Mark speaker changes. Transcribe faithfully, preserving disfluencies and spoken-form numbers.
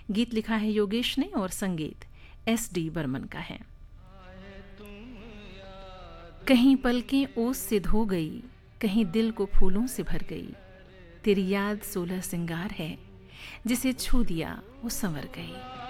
Speaker 1: गीत लिखा है योगेश ने और संगीत एस डी बर्मन का है। कहीं पलकें ओस से धो गई, कहीं दिल को फूलों से भर गई, तेरी याद सोलह सिंगार है, जिसे छू दिया वो संवर गई।